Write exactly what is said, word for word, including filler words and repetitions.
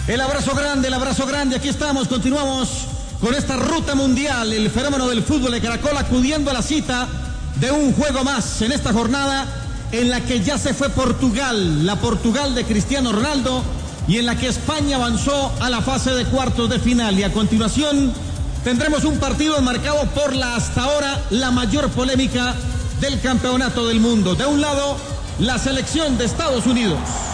El abrazo grande, el abrazo grande. Aquí estamos, continuamos con esta ruta mundial. El fenómeno del fútbol de Caracol acudiendo a la cita de un juego más en esta jornada en la que ya se fue Portugal, la Portugal de Cristiano Ronaldo, y en la que España avanzó a la fase de cuartos de final. Y a continuación tendremos un partido marcado por la hasta ahora la mayor polémica del campeonato del mundo. De un lado, la selección de Estados Unidos.